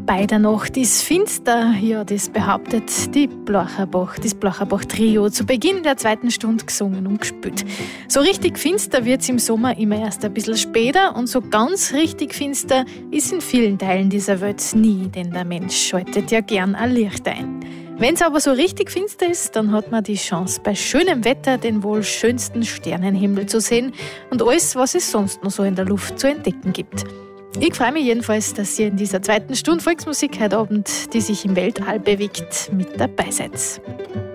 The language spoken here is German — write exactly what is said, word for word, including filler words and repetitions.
Bei der Nacht ist finster, ja, das behauptet die Blacherbach, das Blacherbach-Trio, zu Beginn der zweiten Stunde gesungen und gespielt. So richtig finster wird's im Sommer immer erst ein bisschen später und so ganz richtig finster ist in vielen Teilen dieser Welt nie, denn der Mensch schaltet ja gern ein Licht ein. Wenn's aber so richtig finster ist, dann hat man die Chance, bei schönem Wetter den wohl schönsten Sternenhimmel zu sehen und alles, was es sonst noch so in der Luft zu entdecken gibt. Ich freue mich jedenfalls, dass ihr in dieser zweiten Stunde Volksmusik heute Abend, die sich im Weltall bewegt, mit dabei seid.